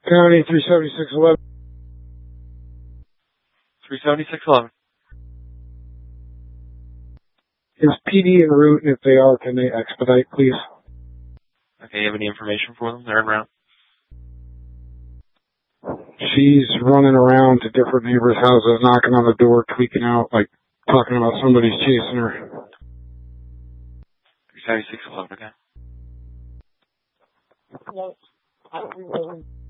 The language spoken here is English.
County 37611. 37611. Is PD en route? And if they are, can they expedite, please? Okay, you have any information for them? They're en route. She's running around to different neighbors' houses, knocking on the door, tweaking out, like talking about somebody's chasing her. 37611, okay. Yes.